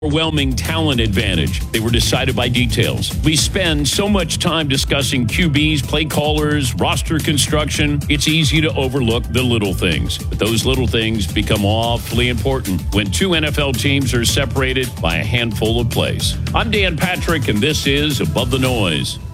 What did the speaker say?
overwhelming talent advantage. They were decided by details. We spend so much time discussing QBs, play callers, roster construction. It's easy to overlook the little things. But those little things become awfully important when two NFL teams are separated by a handful of plays. I'm Dan Patrick, and this is Above the Noise.